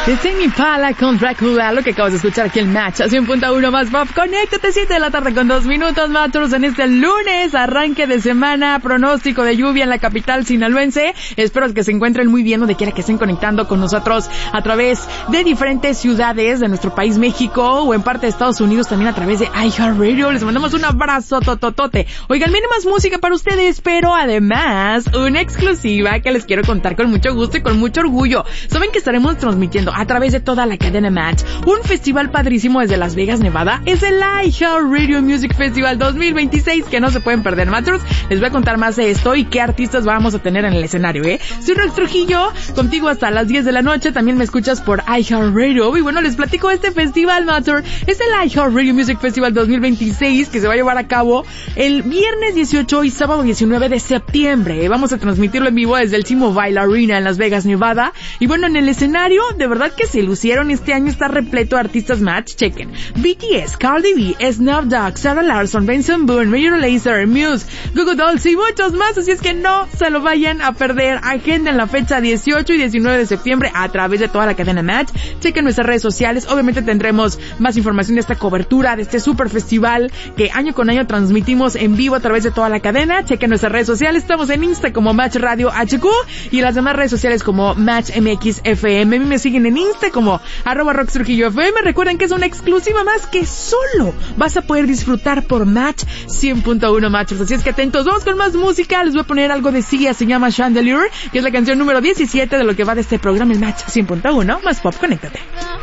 De Tame Impala con Dracula, lo que acabas de escuchar aquí en Match 100.1 más pop. Conéctate, 7 de la tarde con 2 minutos, Matros, en este lunes, arranque de semana, pronóstico de lluvia en la capital sinaloense. Espero que se encuentren muy bien donde quiera que estén conectando con nosotros a través de diferentes ciudades de nuestro país México o en parte de Estados Unidos, también a través de iHeartRadio. Les mandamos un abrazo tototote. Oigan, viene más música para ustedes, pero además una exclusiva que les quiero contar con mucho gusto y con mucho orgullo. Saben que estaremos transmitiendo a través de toda la cadena Match un festival padrísimo desde Las Vegas, Nevada. Es el iHeartRadio Music Festival 2026 que no se pueden perder, Matros. Les voy a contar más de esto y qué artistas vamos a tener en el escenario, Soy Rox Trujillo, contigo hasta las 10 de la noche. También me escuchas por iHeartRadio. Y bueno, les platico de este festival, Matros. Es el iHeartRadio Music Festival 2026 que se va a llevar a cabo el viernes 18 y sábado 19 de septiembre. Vamos a transmitirlo en vivo desde el T-Mobile Arena en Las Vegas, Nevada. Y bueno, en el escenario, de verdad que se lucieron. Este año está repleto de artistas Match. Chequen: BTS, Cardi B, Snoop Dogg, Sarah Larson, Benson Boone, Major Lazer, Muse, Google Dolls y muchos más. Así es que no se lo vayan a perder. Agenda en la fecha 18 y 19 de septiembre a través de toda la cadena Match. Chequen nuestras redes sociales. Obviamente tendremos más información de esta cobertura, de este super festival que año con año transmitimos en vivo a través de toda la cadena. Chequen nuestras redes sociales. Estamos en Insta como Match Radio HQ y en las demás redes sociales como Match MX FM. A mí me siguen en Insta como @RoxTrujilloFM. Recuerden que es una exclusiva más que solo vas a poder disfrutar por Match 100.1, Machos. Así es que atentos, vamos con más música. Les voy a poner algo de Sia, se llama Chandelier, que es la canción número 17 de lo que va de este programa, el Match 100.1 más pop. Conéctate.